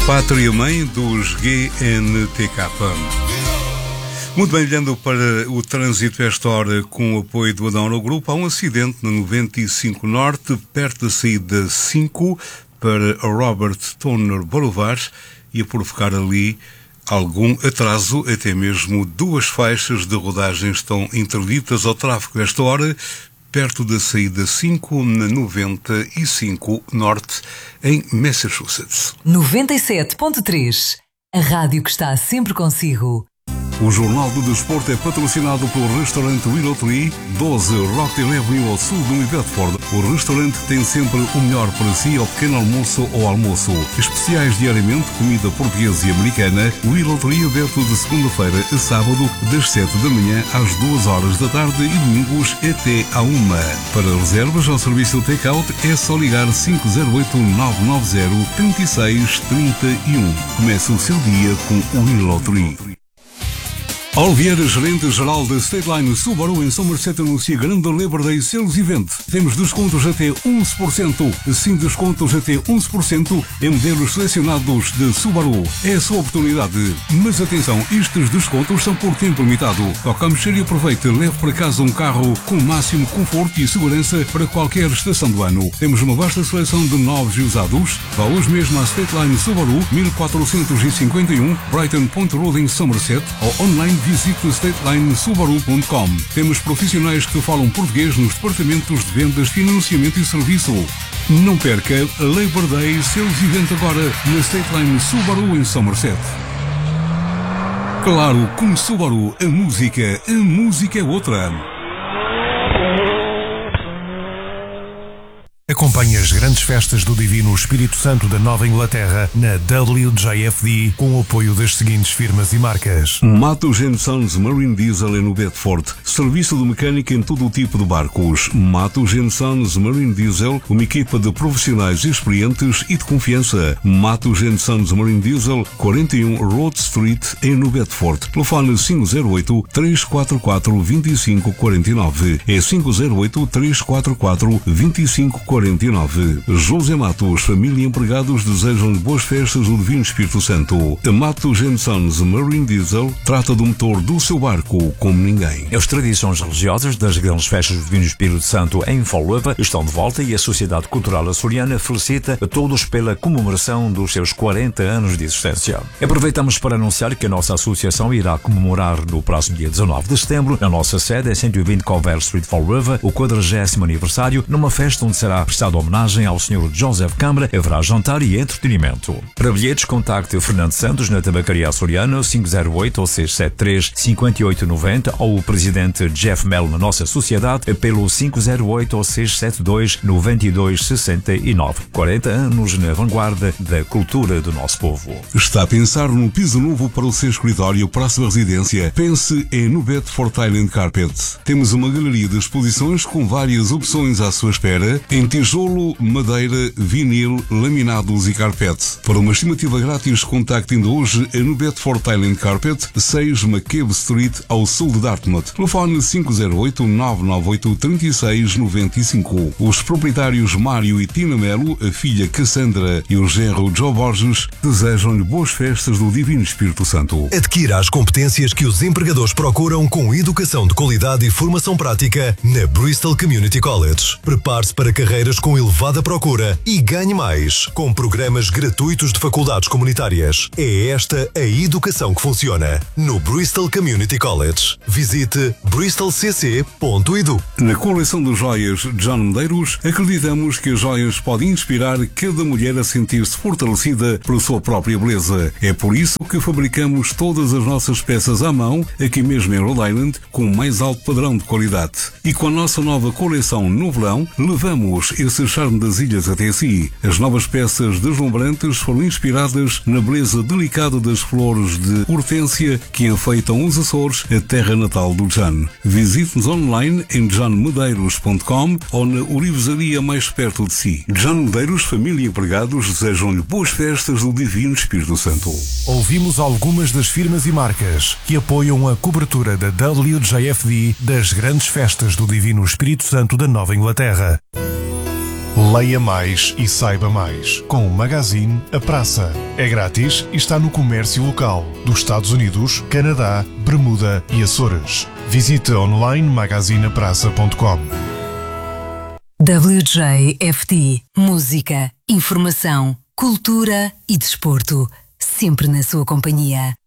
Pátria-mãe dos GNTK. Muito bem, olhando para o trânsito esta hora com o apoio do Adão Eurogrupo, há um acidente no 95 Norte, perto da saída 5 para a Robert Toner Boulevard, e a provocar ali algum atraso, até mesmo 2 faixas de rodagem estão interditas ao tráfego esta hora, perto da saída 5 na 95 Norte, em Massachusetts. 97.3, a rádio que está sempre consigo. O Jornal do Desporto é patrocinado pelo restaurante Willow Tree, 12 Rockdale Avenue ao sul de New Bedford. O restaurante tem sempre o melhor para si ao pequeno almoço ou almoço. Especiais diariamente, comida portuguesa e americana. Willow Tree aberto de segunda-feira a sábado, das 7 da manhã às 2 horas da tarde e domingos até à 1. Para reservas ao serviço take-out é só ligar 508-990-3631. Comece o seu dia com o Willow Tree. Oliveira, gerente-geral da State Line Subaru em Somerset, anuncia grande Labor Day Sales Event. Temos descontos até 11%. Sim, descontos até 11% em modelos selecionados de Subaru. É a sua oportunidade. Mas atenção, estes descontos são por tempo limitado. Toca mexer e aproveite. Leve para casa um carro com o máximo conforto e segurança para qualquer estação do ano. Temos uma vasta seleção de novos e usados. Vá hoje mesmo à State Line Subaru, 1451 Brighton Point Road em Somerset, ou online visite statelinesubaru.com. Temos profissionais que falam português nos departamentos de vendas, financiamento e serviço. Não perca a Labor Day Sales Event agora na State Line Subaru em Somerset. Claro, com Subaru, a música é outra. Acompanhe as grandes festas do Divino Espírito Santo da Nova Inglaterra na WJFD com o apoio das seguintes firmas e marcas: Matos & Sons Marine Diesel no Bedford. Serviço de mecânica em todo o tipo de barcos. Matos & Sons Marine Diesel, uma equipa de profissionais experientes e de confiança. Matos & Sons Marine Diesel, 41 Road Street em New Bedford. Telefone 508-344-2549. É 508-344-2549. José Matos, família e empregados desejam boas festas do Divino Espírito Santo. A Matos & Sons Marine Diesel trata do motor do seu barco como ninguém. As tradições religiosas das grandes festas do Divino Espírito Santo em Fall River estão de volta e a Sociedade Cultural Açoriana felicita a todos pela comemoração dos seus 40 anos de existência. Aproveitamos para anunciar que a nossa associação irá comemorar no próximo dia 19 de setembro, na nossa sede, 120 Covell Street, Fall River, o 40º aniversário, numa festa onde será prestado homenagem ao Sr. Joseph Câmara. Haverá jantar e entretenimento. Para bilhetes, contacte Fernando Santos na Tabacaria Açoriana, 508-673-5890, ou o presidente Jeff Mel na nossa sociedade pelo 508-672-9269. 40 anos na vanguarda da cultura do nosso povo. Está a pensar num piso novo para o seu escritório, próxima residência? Pense em No Bedford Island Carpet. Temos uma galeria de exposições com várias opções à sua espera, em tijolo, madeira, vinil, laminados e carpete. Para uma estimativa grátis, contacte ainda hoje a No Bedford Island Carpet, 6 McCabe Street, ao sul de Dartmouth. Telefone 508-998-3695. Os proprietários Mário e Tina Melo, a filha Cassandra e o genro Joe Borges desejam-lhe boas festas do Divino Espírito Santo. Adquira as competências que os empregadores procuram com educação de qualidade e formação prática na Bristol Community College. Prepare-se para carreiras com elevada procura e ganhe mais com programas gratuitos de faculdades comunitárias. É esta a educação que funciona no Bristol Community College. Visite bristolcc.edu. Na coleção de joias John Medeiros, acreditamos que as joias podem inspirar cada mulher a sentir-se fortalecida pela sua própria beleza. É por isso que fabricamos todas as nossas peças à mão, aqui mesmo em Rhode Island, com o mais alto padrão de qualidade. E com a nossa nova coleção no verão, levamos esse charme das ilhas até si. As novas peças deslumbrantes foram inspiradas na beleza delicada das flores de hortênsia que enfeitam os Açores, a terra natal do John. Visite-nos online em johnmedeiros.com ou na orivesaria mais perto de si. John Medeiros, família e empregados desejam-lhe boas festas do Divino Espírito Santo. Ouvimos algumas das firmas e marcas que apoiam a cobertura da WJFD das grandes festas do Divino Espírito Santo da Nova Inglaterra. Leia mais e saiba mais com o magazine A Praça. É grátis e está no comércio local dos Estados Unidos, Canadá, Bermuda e Açores. Visite online magazineapraça.com. WJFD. Música, informação, cultura e desporto. Sempre na sua companhia.